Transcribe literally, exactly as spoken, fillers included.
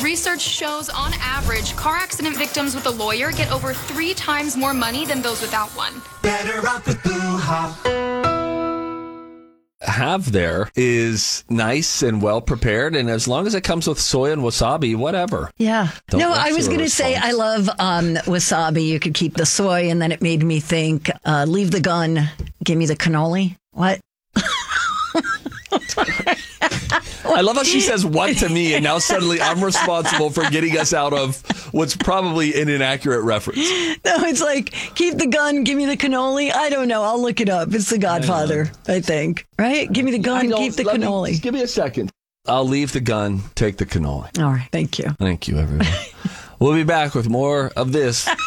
Research shows, on average, car accident victims with a lawyer get over three times more money than those without one. Better off with Boo Hop. Have there is nice and well prepared, and as long as it comes with soy and wasabi, whatever. Yeah. Don't no, rush I was to a going to say response. I love um, wasabi. You could keep the soy, and then it made me think, uh, leave the gun, give me the cannoli. What? I love how she says what to me, and now suddenly I'm responsible for getting us out of what's probably an inaccurate reference. No, it's like, keep the gun, give me the cannoli. I don't know. I'll look it up. It's The Godfather, I, I think. Right? Give me the gun, keep the Let me- cannoli. just give me a second. I'll leave the gun, take the cannoli. All right. Thank you. Thank you, everyone. We'll be back with more of this